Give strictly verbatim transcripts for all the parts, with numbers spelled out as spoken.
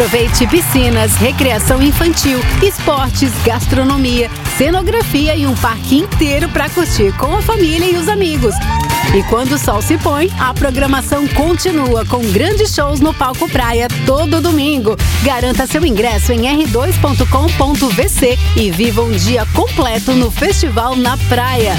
Aproveite piscinas, recreação infantil, esportes, gastronomia, cenografia e um parque inteiro para curtir com a família e os amigos. E quando o sol se põe, a programação continua com grandes shows no Palco Praia todo domingo. Garanta seu ingresso em r dois ponto com ponto v c e viva um dia completo no Festival na Praia.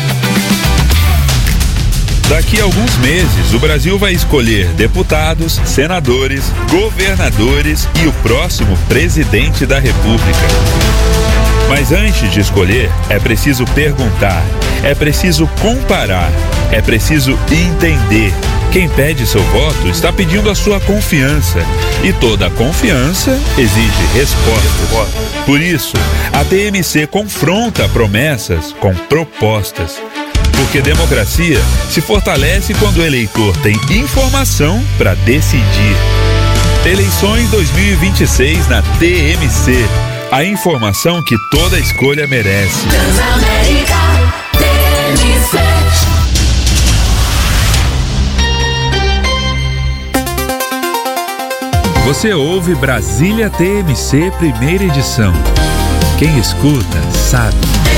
Daqui a alguns meses, o Brasil vai escolher deputados, senadores, governadores e o próximo presidente da República. Mas antes de escolher, é preciso perguntar, é preciso comparar, é preciso entender. Quem pede seu voto está pedindo a sua confiança. E toda confiança exige respostas. Por isso, a T M C confronta promessas com propostas. Porque democracia se fortalece quando o eleitor tem informação para decidir. Eleições dois mil e vinte e seis na T M C. A informação que toda escolha merece. Transamérica, T M C. Você ouve Brasília T M C, primeira edição. Quem escuta, sabe.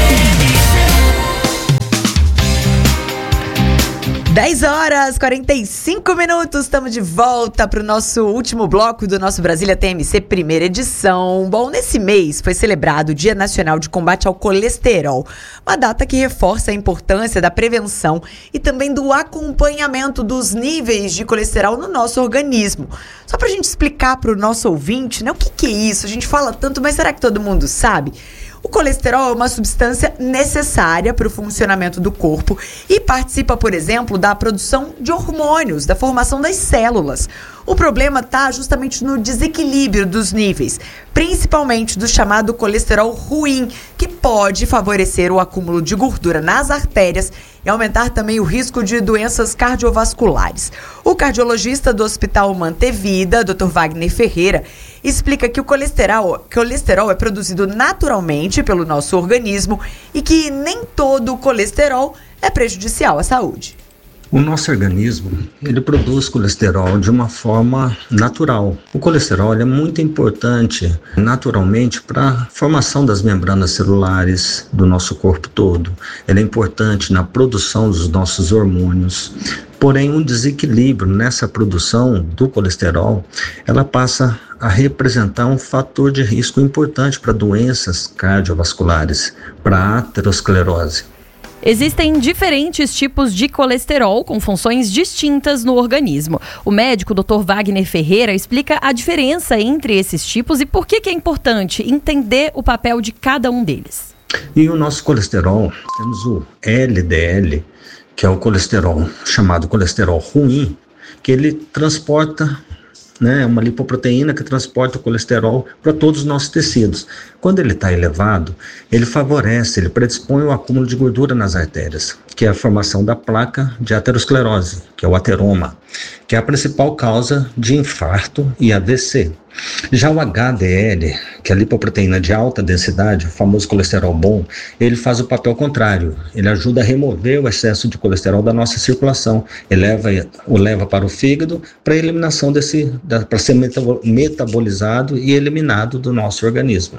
dez horas e quarenta e cinco minutos, estamos de volta para o nosso último bloco do nosso Brasília T M C, primeira edição. Bom, nesse mês foi celebrado o Dia Nacional de Combate ao Colesterol, uma data que reforça a importância da prevenção e também do acompanhamento dos níveis de colesterol no nosso organismo. Só para a gente explicar para o nosso ouvinte, né, o que, que é isso? A gente fala tanto, mas será que todo mundo sabe? O colesterol é uma substância necessária para o funcionamento do corpo e participa, por exemplo, da produção de hormônios, da formação das células. O problema está justamente no desequilíbrio dos níveis, principalmente do chamado colesterol ruim, que pode favorecer o acúmulo de gordura nas artérias e aumentar também o risco de doenças cardiovasculares. O cardiologista do Hospital Mantevida, doutor Wagner Ferreira, explica que o colesterol, colesterol é produzido naturalmente pelo nosso organismo e que nem todo o colesterol é prejudicial à saúde. O nosso organismo, ele produz colesterol de uma forma natural. O colesterol é muito importante naturalmente para a formação das membranas celulares do nosso corpo todo. Ele é importante na produção dos nossos hormônios. Porém, um desequilíbrio nessa produção do colesterol, ela passa a representar um fator de risco importante para doenças cardiovasculares, para a aterosclerose. Existem diferentes tipos de colesterol com funções distintas no organismo. O médico doutor Wagner Ferreira explica a diferença entre esses tipos e por que, que é importante entender o papel de cada um deles. E o nosso colesterol, temos o L D L, que é o colesterol chamado colesterol ruim, que ele transporta, né, uma lipoproteína que transporta o colesterol para todos os nossos tecidos. Quando ele está elevado, ele favorece, ele predispõe o acúmulo de gordura nas artérias, que é a formação da placa de aterosclerose, que é o ateroma, que é a principal causa de infarto e A V C. Já o H D L, que é a lipoproteína de alta densidade, o famoso colesterol bom, ele faz o papel contrário. Ele ajuda a remover o excesso de colesterol da nossa circulação. Ele leva, o leva para o fígado para a eliminação desse, para ser metabolizado e eliminado do nosso organismo.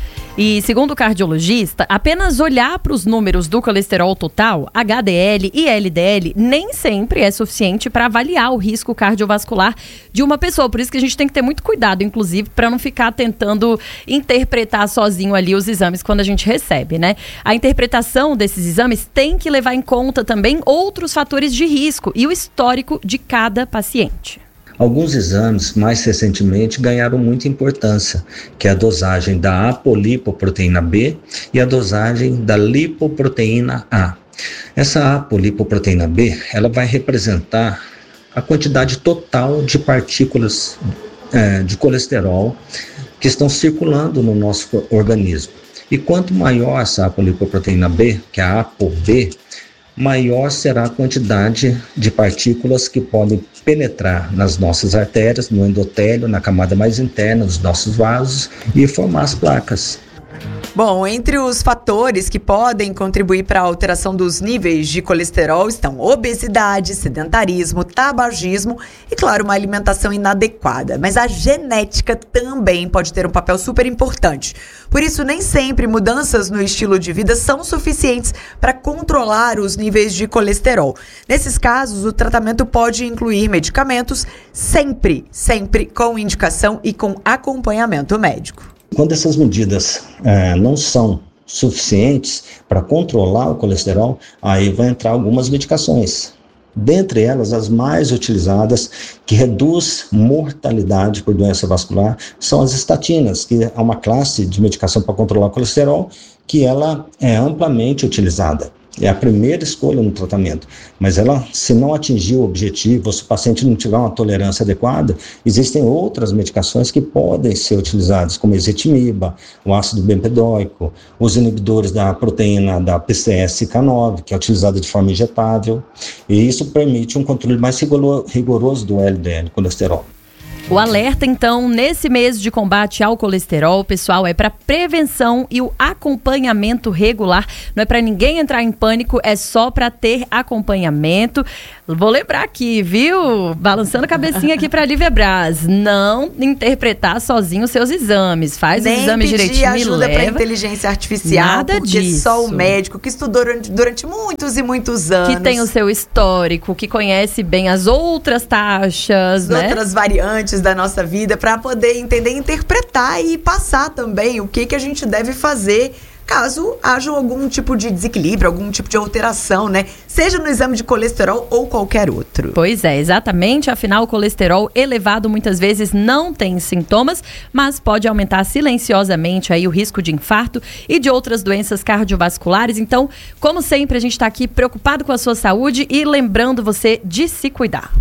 E, segundo o cardiologista, apenas olhar para os números do colesterol total, H D L e L D L, nem sempre é suficiente para avaliar o risco cardiovascular de uma pessoa. Por isso que a gente tem que ter muito cuidado, inclusive, para não ficar tentando interpretar sozinho ali os exames quando a gente recebe, né? A interpretação desses exames tem que levar em conta também outros fatores de risco e o histórico de cada paciente. Alguns exames, mais recentemente, ganharam muita importância, que é a dosagem da apolipoproteína B e a dosagem da lipoproteína A. Essa apolipoproteína B, ela vai representar a quantidade total de partículas é, de colesterol que estão circulando no nosso organismo. E quanto maior essa apolipoproteína B, que é a ApoB, maior será a quantidade de partículas que podem penetrar nas nossas artérias, no endotélio, na camada mais interna dos nossos vasos e formar as placas. Bom, entre os fatores que podem contribuir para a alteração dos níveis de colesterol estão obesidade, sedentarismo, tabagismo e, claro, uma alimentação inadequada. Mas a genética também pode ter um papel super importante. Por isso, nem sempre mudanças no estilo de vida são suficientes para controlar os níveis de colesterol. Nesses casos, o tratamento pode incluir medicamentos, sempre, sempre com indicação e com acompanhamento médico. Quando essas medidas é, não são suficientes para controlar o colesterol, aí vai entrar algumas medicações. Dentre elas, as mais utilizadas, que reduz mortalidade por doença vascular, são as estatinas, que é uma classe de medicação para controlar o colesterol, que ela é amplamente utilizada. É a primeira escolha no tratamento, mas ela, se não atingir o objetivo, ou se o paciente não tiver uma tolerância adequada, existem outras medicações que podem ser utilizadas, como a ezetimiba, o ácido bempedoico, os inibidores da proteína da P C S K nove, que é utilizada de forma injetável, e isso permite um controle mais rigoroso do L D L, colesterol. O alerta, então, nesse mês de combate ao colesterol, pessoal, é para prevenção e o acompanhamento regular. Não é para ninguém entrar em pânico, é só para ter acompanhamento. Vou lembrar aqui, viu? Balançando a cabecinha aqui para Lívia Braz. Não interpretar sozinho os seus exames. Faz Nem os exames direitinho e ajuda leva. para inteligência artificial, Nada porque disso. Só o médico que estudou durante, durante muitos e muitos anos. Que tem o seu histórico, que conhece bem as outras taxas, as né? outras variantes da nossa vida, para poder entender, interpretar e passar também o que, que a gente deve fazer caso haja algum tipo de desequilíbrio, algum tipo de alteração, né? Seja no exame de colesterol ou qualquer outro. Pois é, exatamente. Afinal, o colesterol elevado muitas vezes não tem sintomas, mas pode aumentar silenciosamente aí o risco de infarto e de outras doenças cardiovasculares. Então, como sempre, a gente está aqui preocupado com a sua saúde e lembrando você de se cuidar.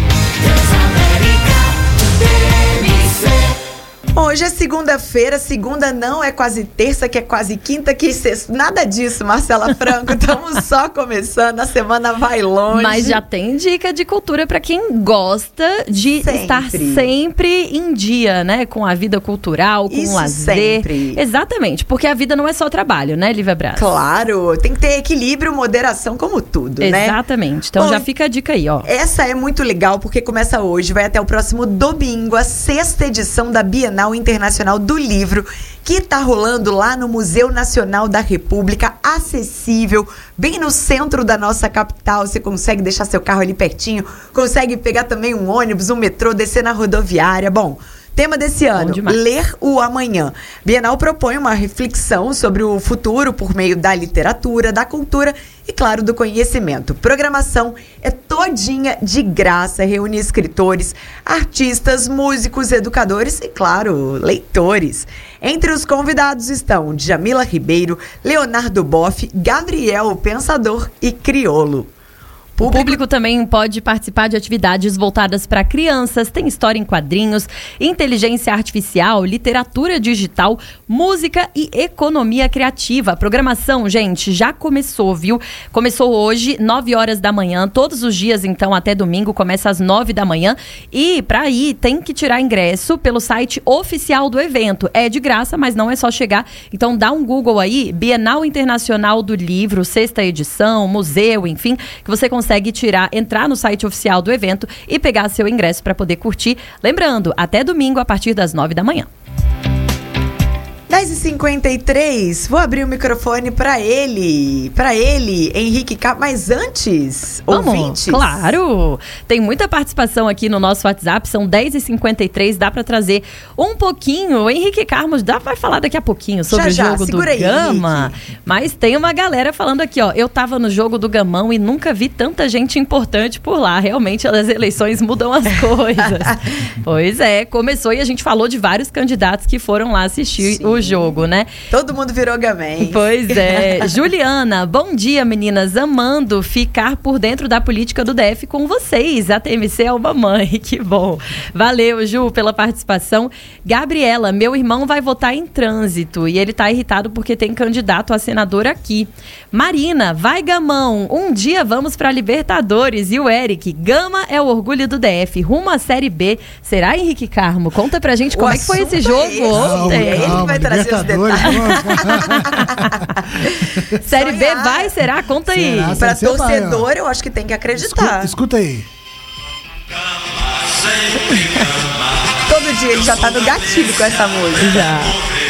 Hoje é segunda-feira, segunda não é quase terça, que é quase quinta, que sexta. Nada disso, Marcela Franco. Estamos só começando, a semana vai longe. Mas já tem dica de cultura para quem gosta de Sempre. estar sempre em dia, né? Com a vida cultural, com Isso o lazer. sempre. Exatamente, porque a vida não é só trabalho, né, Lívia Braz? Claro, tem que ter equilíbrio, moderação, como tudo, né? Exatamente. Então Bom, já fica a dica aí, ó. Essa é muito legal porque começa hoje, vai até o próximo domingo, a sexta edição da Bienal Internacional do Livro, que tá rolando lá no Museu Nacional da República, acessível, bem no centro da nossa capital. Você consegue deixar seu carro ali pertinho, consegue pegar também um ônibus, um metrô, descer na rodoviária. Bom, tema desse ano, ler o amanhã. Bienal propõe uma reflexão sobre o futuro por meio da literatura, da cultura e, claro, do conhecimento. Programação é todinha de graça, reúne escritores, artistas, músicos, educadores e, claro, leitores. Entre os convidados estão Djamila Ribeiro, Leonardo Boff, Gabriel o Pensador e Criolo. O público também pode participar de atividades voltadas para crianças, tem história em quadrinhos, inteligência artificial, literatura digital, música e economia criativa. A programação, gente, já começou, viu? Começou hoje, nove horas da manhã, todos os dias, então, até domingo, começa às nove da manhã. E para ir, tem que tirar ingresso pelo site oficial do evento. É de graça, mas não é só chegar. Então, dá um Google aí, Bienal Internacional do Livro, sexta edição, museu, enfim, que você consegue consegue tirar, entrar no site oficial do evento e pegar seu ingresso para poder curtir. Lembrando, até domingo a partir das nove da manhã. dez e cinquenta e três, vou abrir o microfone para ele, para ele, Henrique Carmo, mas antes, Vamos, ouvintes. Claro, tem muita participação aqui no nosso WhatsApp, são dez e cinquenta e três, dá para trazer um pouquinho, o Henrique Carmo dá, vai falar daqui a pouquinho sobre já, o jogo já, do aí, Gama, Henrique. Mas tem uma galera falando aqui, ó, eu tava no jogo do Gamão e nunca vi tanta gente importante por lá, realmente as eleições mudam as coisas. Pois é, começou e a gente falou de vários candidatos que foram lá assistir Sim. o jogo, né? Todo mundo virou gamém. Pois é. Juliana, bom dia, meninas. Amando ficar por dentro da política do D F com vocês. A T M C é uma mãe, que bom. Valeu, Ju, pela participação. Gabriela, meu irmão vai votar em trânsito e ele tá irritado porque tem candidato a senador aqui. Marina, vai Gamão. Um dia vamos pra Libertadores. E o Eric, Gama é o orgulho do D F. Rumo à Série B. Será, Henrique Carmo? Conta pra gente como o é que foi esse assunto jogo é esse. ontem. Ele vai trazer trazer os Libertadores. detalhes. Série B Sonhar. vai, será? Conta aí. Será? Pra Você vai, torcedor, ó. eu acho que tem que acreditar. Escuta, escuta aí. Todo dia ele já tá no gatilho com essa música. Já.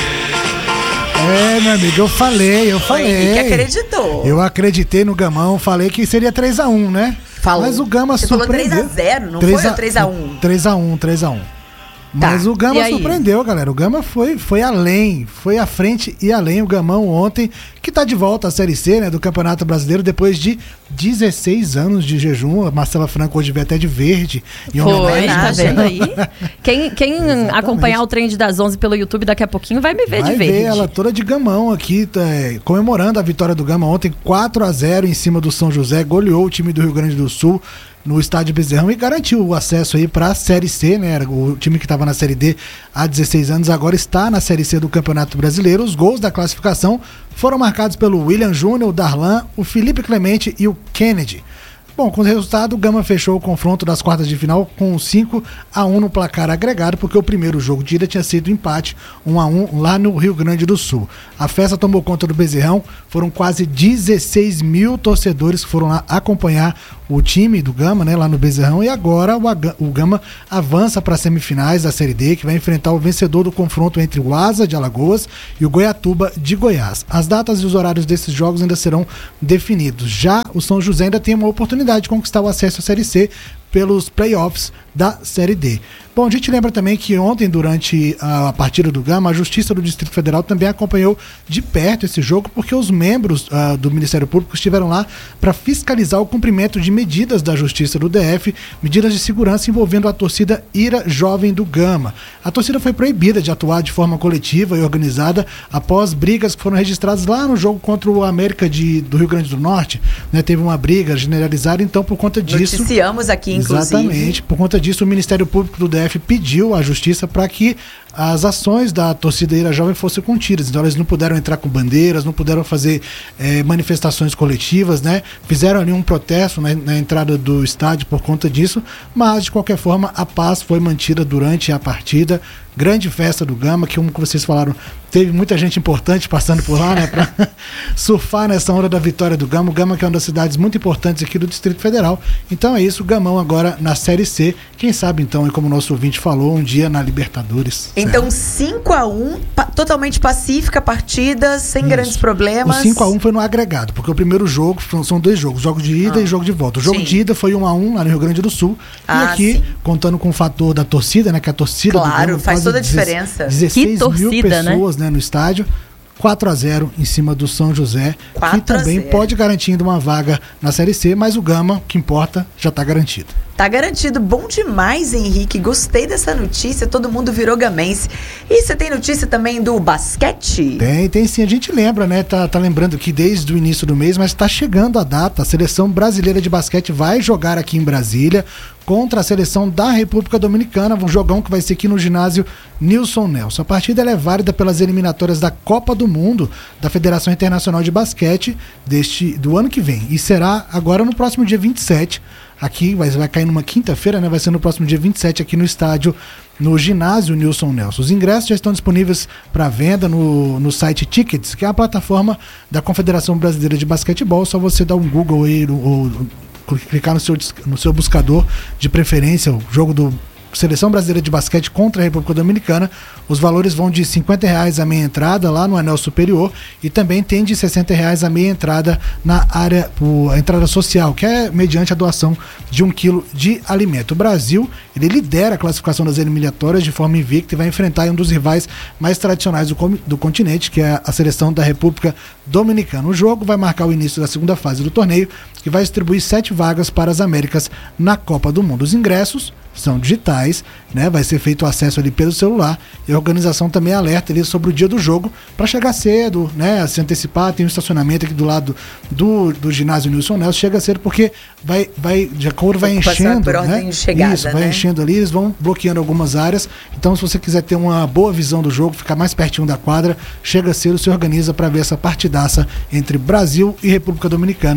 É, meu amigo, eu falei, eu Foi ele falei. que acreditou. Eu acreditei no Gamão, falei que seria três a um, né? Falou. Mas o Gama Você falou surpreendeu. três a zero, não foi ou três a um? três a um, três a um. Mas o E Gama aí? surpreendeu, galera. O Gama foi, foi além, foi à frente e além. O Gamão ontem, que tá de volta à Série C, né, do Campeonato Brasileiro, depois de dezesseis anos de jejum. A Marcela Franco hoje veio até de verde. Em Foi, homenagem. tá vendo aí? Quem, quem Exatamente. acompanhar o Trend das onze pelo YouTube daqui a pouquinho vai me ver Vai de verde. ver ela toda de gamão aqui, tá, é, comemorando a vitória do Gama ontem, quatro a zero em cima do São José, goleou o time do Rio Grande do Sul no estádio Bezerrão e garantiu o acesso aí para a Série C, né? Era o time que estava na Série D há dezesseis anos, agora está na Série C do Campeonato Brasileiro. Os gols da classificação foram marcados pelo William Júnior, o Darlan, o Felipe Clemente e o Kennedy. Bom, com o resultado, o Gama fechou o confronto das quartas de final com cinco a um no placar agregado, porque o primeiro jogo de ida tinha sido empate um a um lá no Rio Grande do Sul. A festa tomou conta do Bezerrão, foram quase dezesseis mil torcedores que foram lá acompanhar o time do Gama, né, lá no Bezerrão, e agora o, Aga- o Gama avança para as semifinais da Série D, que vai enfrentar o vencedor do confronto entre o Asa de Alagoas e o Goiatuba de Goiás. As datas e os horários desses jogos ainda serão definidos. Já o São José ainda tem uma oportunidade de conquistar o acesso à Série C pelos playoffs da Série D. Bom, a gente lembra também que ontem, durante a partida do Gama, a Justiça do Distrito Federal também acompanhou de perto esse jogo, porque os membros uh, do Ministério Público estiveram lá para fiscalizar o cumprimento de medidas da Justiça do D F, medidas de segurança envolvendo a torcida Ira Jovem do Gama. A torcida foi proibida de atuar de forma coletiva e organizada após brigas que foram registradas lá no jogo contra o América de, do Rio Grande do Norte. Né, teve uma briga generalizada, então por conta disso... Noticiamos aqui, inclusive. Exatamente. Por conta disso, o Ministério Público do D F pediu à Justiça para que as ações da torcida Ira Jovem fossem contidas. Então eles não puderam entrar com bandeiras, não puderam fazer eh, manifestações coletivas, né? Fizeram ali um protesto na, na entrada do estádio por conta disso, mas de qualquer forma a paz foi mantida durante a partida. Grande festa do Gama, que como vocês falaram, teve muita gente importante passando por lá, né, para surfar nessa onda da vitória do Gama. O Gama, que é uma das cidades muito importantes aqui do Distrito Federal. Então é isso, o Gamão agora na Série C. Quem sabe então, e como o nosso ouvinte falou, um dia na Libertadores. Então cinco a um, pa- totalmente pacífica a partida, sem Isso. grandes problemas. O cinco a um foi no agregado, porque o primeiro jogo são- são dois jogos, jogo de ida Ah. e jogo de volta. O jogo Sim. de ida foi um a um lá no Rio Grande do Sul. Ah, e aqui, sim. contando com o fator da torcida, né? Que a torcida Claro, do Gama, faz quase toda a deze- diferença. dezesseis Que mil torcida, né? pessoas, né, no estádio. quatro a zero em cima do São José, que quatro a também zero. pode garantindo uma vaga na Série C, mas o Gama, o que importa, já está garantido. Tá garantido. Bom demais, Henrique. Gostei dessa notícia. Todo mundo virou gamense. E você tem notícia também do basquete? Tem, tem sim. A gente lembra, né? Tá, tá lembrando que desde o início do mês, mas tá chegando a data. A seleção brasileira de basquete vai jogar aqui em Brasília contra a seleção da República Dominicana. Um jogão que vai ser aqui no ginásio Nilson Nelson. A partida ela é válida pelas eliminatórias da Copa do Mundo da Federação Internacional de Basquete deste, do ano que vem. E será agora no próximo dia vinte e sete. Aqui vai, vai cair numa quinta-feira, né? Vai ser no próximo dia vinte e sete aqui no estádio, no ginásio Nilson Nelson. Os ingressos já estão disponíveis para venda no, no site Tickets, que é a plataforma da Confederação Brasileira de Basquetebol. Só você dar um Google aí, ou, ou clicar no seu, no seu buscador de preferência, o jogo do Seleção Brasileira de Basquete contra a República Dominicana. Os valores vão de cinquenta reais a meia entrada lá no anel superior e também tem de sessenta reais a meia entrada na área, o, a entrada social, que é mediante a doação de um quilo de alimento. O Brasil, ele lidera a classificação das eliminatórias de forma invicta e vai enfrentar um dos rivais mais tradicionais do, do continente, que é a seleção da República Dominicana. O jogo vai marcar o início da segunda fase do torneio, que vai distribuir sete vagas para as Américas na Copa do Mundo. Os ingressos são digitais, né? Vai ser feito o acesso ali pelo celular e a organização também alerta ali sobre o dia do jogo para chegar cedo, né? Se antecipar. Tem um estacionamento aqui do lado do, do ginásio Nilson Nelson, chega cedo porque vai, vai de acordo, vai enchendo, por ordem né? de chegada, Isso, vai né? enchendo ali, eles vão bloqueando algumas áreas. Então, se você quiser ter uma boa visão do jogo, ficar mais pertinho da quadra, chega cedo, se organiza para ver essa partidaça entre Brasil e República Dominicana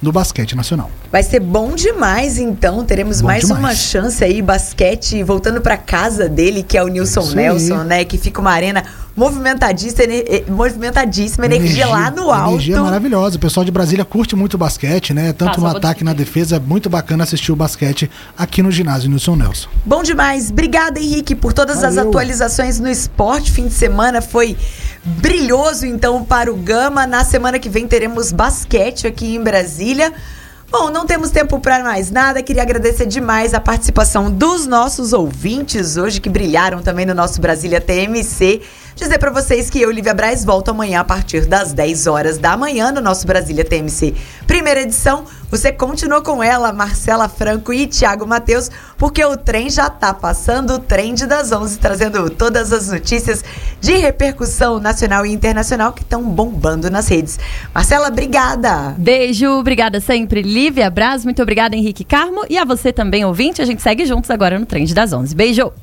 do basquete nacional. Vai ser bom demais, então. Teremos Bom mais demais. uma chance aí, basquete, voltando pra casa dele, que é o Nilson Isso Nelson, aí. né? Que fica uma arena movimentadíssima, ener- movimentadíssima, energia, lá no alto. Energia maravilhosa. O pessoal de Brasília curte muito basquete, né? Tanto Tá, no só vou ataque, na defesa. É muito bacana assistir o basquete aqui no ginásio Nilson Nelson. Bom demais. Obrigada, Henrique, por todas as Valeu. atualizações no esporte. Fim de semana foi brilhoso, então, para o Gama. Na semana que vem teremos basquete aqui em Brasília. Bom, não temos tempo para mais nada. Queria agradecer demais a participação dos nossos ouvintes hoje, que brilharam também no nosso Brasília T M C. Dizer para vocês que eu, Lívia Braz, volto amanhã a partir das dez horas da manhã no nosso Brasília T M C. Primeira edição, você continua com ela, Marcela Franco e Thiago Matheus, porque o trem já tá passando, o Trend das onze, trazendo todas as notícias de repercussão nacional e internacional que estão bombando nas redes. Marcela, obrigada! Beijo, obrigada sempre, Lívia Braz. Muito obrigada, Henrique Carmo. E a você também, ouvinte. A gente segue juntos agora no Trend das onze. Beijo!